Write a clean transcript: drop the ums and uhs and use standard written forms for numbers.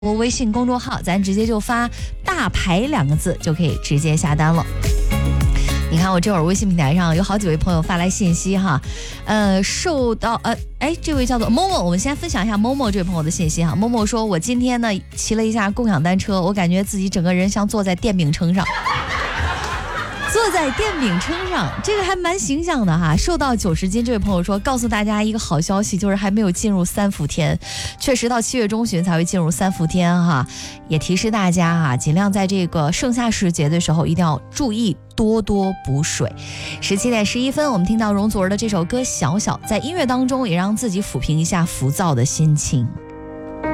微信公众号，咱直接就发大牌2个字就可以直接下单了。你看我这会儿微信平台上有好几位朋友发来信息哈，受到这位叫做某某，我们先分享一下某某这位朋友的信息哈。某某说，我今天呢骑了一下共享单车，我感觉自己整个人像坐在电饼铛上。坐在电饼铛上，这个还蛮形象的哈。瘦到90斤这位朋友说，告诉大家一个好消息，就是还没有进入3伏天，确实到7月中旬才会进入3伏天哈。也提示大家哈，尽量在这个盛夏时节的时候一定要注意多多补水。17点11分，我们听到容祖儿的这首歌《小小》，在音乐当中也让自己抚平一下浮躁的心情。